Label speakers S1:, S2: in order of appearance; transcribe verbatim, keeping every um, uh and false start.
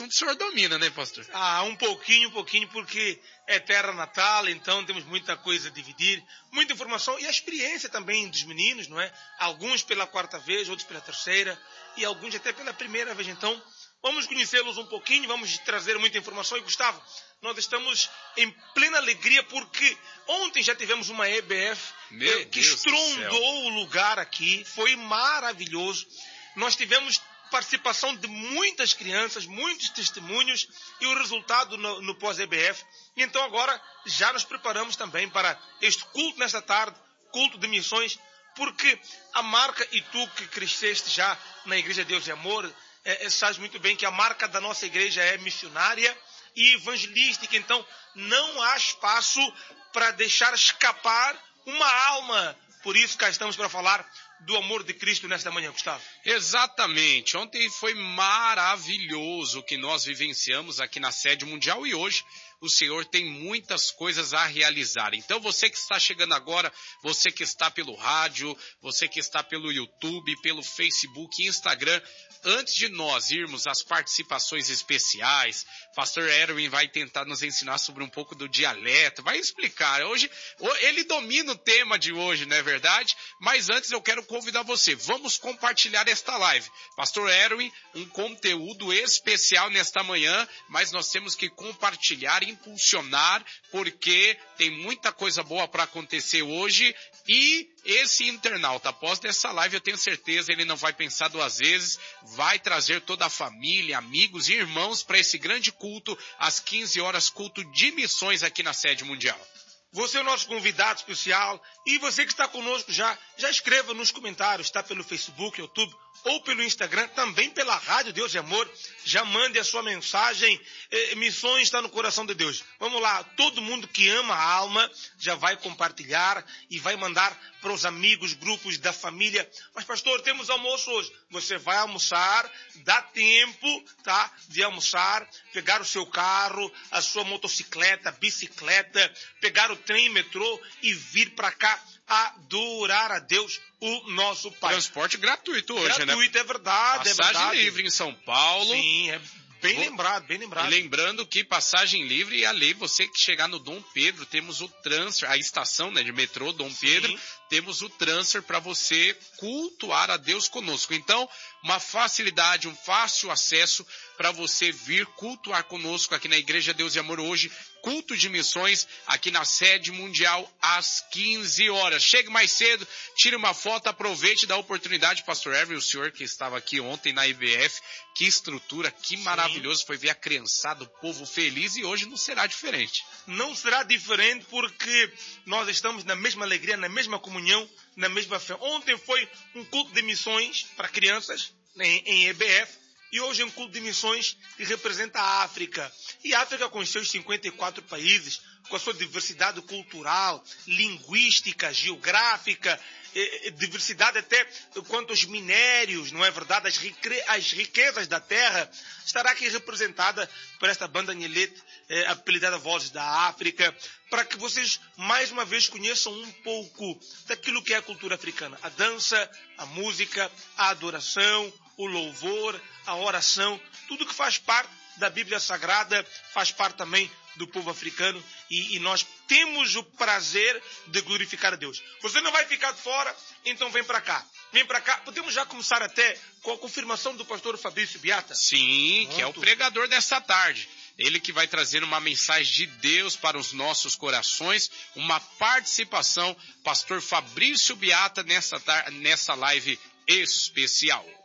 S1: assunto o senhor domina, né, pastor?
S2: Ah, um pouquinho, um pouquinho, porque é terra natal, então temos muita coisa a dividir, muita informação e a experiência também dos meninos, não é? Alguns pela quarta vez, outros pela terceira e alguns até pela primeira vez. Então, vamos conhecê-los um pouquinho, vamos trazer muita informação. E, Gustavo, nós estamos em plena alegria porque ontem já tivemos uma E B F eh, que estrondou o lugar aqui, foi maravilhoso. Nós tivemos participação de muitas crianças, muitos testemunhos e o resultado no, no pós-E B F. E então agora já nos preparamos também para este culto nesta tarde, culto de missões, porque a marca, e tu que cresceste já na Igreja Deus e Amor, é, é, sabes muito bem que a marca da nossa igreja é missionária e evangelística, então não há espaço para deixar escapar uma alma. Por isso cá estamos para falar do amor de Cristo nesta manhã, Gustavo.
S1: Exatamente. Ontem foi maravilhoso o que nós vivenciamos aqui na sede mundial e hoje o Senhor tem muitas coisas a realizar. Então você que está chegando agora, você que está pelo rádio, você que está pelo YouTube, pelo Facebook e Instagram, antes de nós irmos às participações especiais, pastor Erwin vai tentar nos ensinar sobre um pouco do dialeto, vai explicar. Hoje, ele domina o tema de hoje, não é verdade? Mas antes eu quero convidar você, vamos compartilhar esta live. Pastor Erwin, um conteúdo especial nesta manhã, mas nós temos que compartilhar e impulsionar, porque tem muita coisa boa para acontecer hoje. E esse internauta, após dessa live, eu tenho certeza, ele não vai pensar duas vezes, vai trazer toda a família, amigos e irmãos para esse grande culto, às quinze horas, culto de missões aqui na sede mundial.
S2: Você é o nosso convidado especial e você que está conosco já, já escreva nos comentários, está pelo Facebook, YouTube ou pelo Instagram, também pela Rádio Deus e Amor, já mande a sua mensagem, eh, missões está no coração de Deus. Vamos lá, todo mundo que ama a alma já vai compartilhar e vai mandar para os amigos, grupos da família. Mas pastor, temos almoço hoje. Você vai almoçar, dá tempo, tá, de almoçar, pegar o seu carro, a sua motocicleta, bicicleta, pegar o trem, metrô e vir para cá adorar a Deus, o nosso Pai.
S1: Transporte gratuito hoje,
S2: gratuito,
S1: né?
S2: Gratuito, é verdade,
S1: Passagem
S2: é verdade.
S1: livre em São Paulo.
S2: Sim, é bem
S1: Vou...
S2: lembrado, bem lembrado.
S1: E lembrando que passagem livre e ali, você que chegar no Dom Pedro, temos o transfer, a estação, né, de metrô Dom
S2: Sim.
S1: Pedro, temos o transfer para você cultuar a Deus conosco. Então, uma facilidade, um fácil acesso para você vir cultuar conosco aqui na Igreja Deus e Amor hoje, culto de missões aqui na sede mundial às quinze horas. Chegue mais cedo, tire uma foto, aproveite da oportunidade, pastor Erwin, o senhor que estava aqui ontem na I B F, que estrutura, que Sim. maravilhoso, foi ver a criançada, o povo feliz e hoje não será diferente.
S2: Não será diferente porque nós estamos na mesma alegria, na mesma comunhão, na mesma fé. Ontem foi um culto de missões para crianças em, em E B F e hoje é um culto de missões que representa a África. E a África com os seus cinquenta e quatro países, com a sua diversidade cultural, linguística, geográfica, eh, diversidade até quanto aos minérios, não é verdade? As, rique- as riquezas da terra, estará aqui representada por esta banda Nhelete, eh, apelidada Vozes da África, para que vocês mais uma vez conheçam um pouco daquilo que é a cultura africana. A dança, a música, a adoração, o louvor, a oração, tudo que faz parte da Bíblia Sagrada, faz parte também do povo africano e, e nós temos o prazer de glorificar a Deus. Você não vai ficar de fora, então vem para cá. Vem para cá. Podemos já começar até com a confirmação do pastor Fabrício Biata?
S1: Sim, Pronto. Que é o pregador dessa tarde. Ele que vai trazer uma mensagem de Deus para os nossos corações, uma participação, pastor Fabrício Biata, nessa, tar- nessa live especial.